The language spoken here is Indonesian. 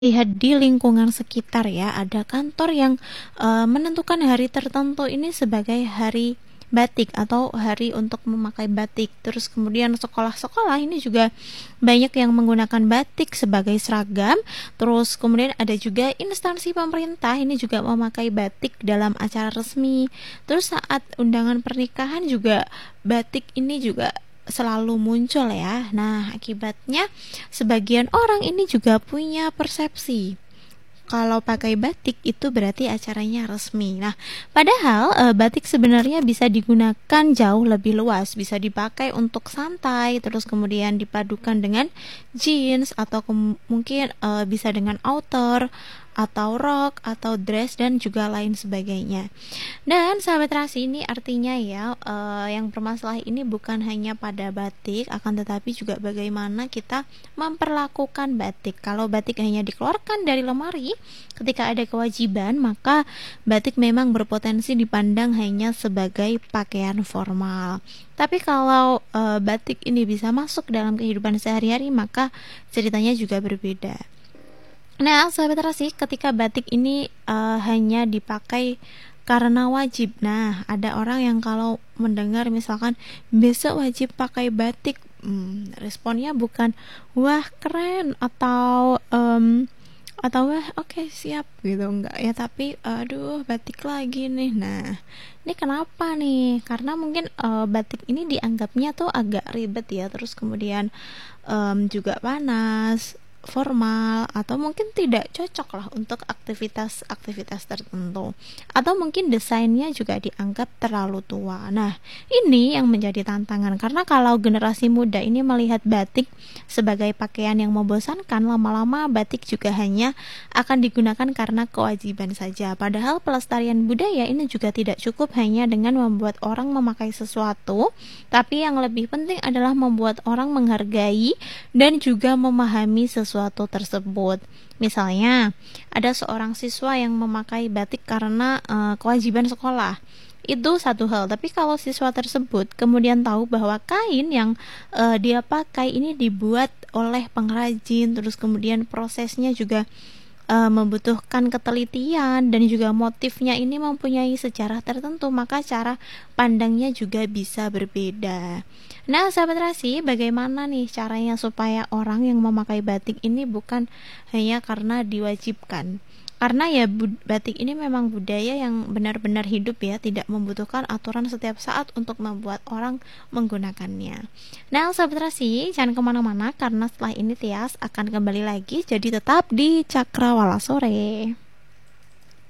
Lihat di lingkungan sekitar ya, ada kantor yang menentukan hari tertentu ini sebagai hari batik atau hari untuk memakai batik. Terus kemudian sekolah-sekolah ini juga banyak yang menggunakan batik sebagai seragam. Terus kemudian ada juga instansi pemerintah ini juga memakai batik dalam acara resmi. Terus saat undangan pernikahan juga batik ini juga selalu muncul ya. Nah, akibatnya sebagian orang ini juga punya persepsi kalau pakai batik itu berarti acaranya resmi. Nah, padahal batik sebenarnya bisa digunakan jauh lebih luas, bisa dipakai untuk santai, terus kemudian dipadukan dengan jeans atau mungkin bisa dengan outer atau rok atau dress dan juga lain sebagainya. Dan sahabat terasi, ini artinya ya yang bermasalah ini bukan hanya pada batik, akan tetapi juga bagaimana kita memperlakukan batik. Kalau batik hanya dikeluarkan dari lemari ketika ada kewajiban, maka batik memang berpotensi dipandang hanya sebagai pakaian formal. Tapi kalau batik ini bisa masuk dalam kehidupan sehari-hari, maka ceritanya juga berbeda. Nah, sahabat terasi, ketika batik ini hanya dipakai karena wajib. Nah, ada orang yang kalau mendengar misalkan besok wajib pakai batik, responnya bukan wah keren atau wah oke, siap gitu, enggak ya, tapi aduh batik lagi nih. Nah, ini kenapa nih? Karena mungkin batik ini dianggapnya tuh agak ribet ya, terus kemudian juga panas, formal, atau mungkin tidak cocok lah untuk aktivitas-aktivitas tertentu, atau mungkin desainnya juga dianggap terlalu tua. Nah, ini yang menjadi tantangan, karena kalau generasi muda ini melihat batik sebagai pakaian yang membosankan, lama-lama batik juga hanya akan digunakan karena kewajiban saja. Padahal pelestarian budaya ini juga tidak cukup hanya dengan membuat orang memakai sesuatu, tapi yang lebih penting adalah membuat orang menghargai dan juga memahami sesuatu tersebut. Misalnya, ada seorang siswa yang memakai batik karena kewajiban sekolah. Itu satu hal, tapi kalau siswa tersebut kemudian tahu bahwa kain yang dia pakai ini dibuat oleh pengrajin, terus kemudian prosesnya juga membutuhkan ketelitian dan juga motifnya ini mempunyai sejarah tertentu, maka cara pandangnya juga bisa berbeda. Nah, sahabat terasi, bagaimana nih caranya supaya orang yang memakai batik ini bukan hanya karena diwajibkan? Karena ya batik ini memang budaya yang benar-benar hidup ya, tidak membutuhkan aturan setiap saat untuk membuat orang menggunakannya. Nah, sahabat terasi, jangan kemana-mana karena setelah ini Tias akan kembali lagi, jadi tetap di Cakrawala Sore.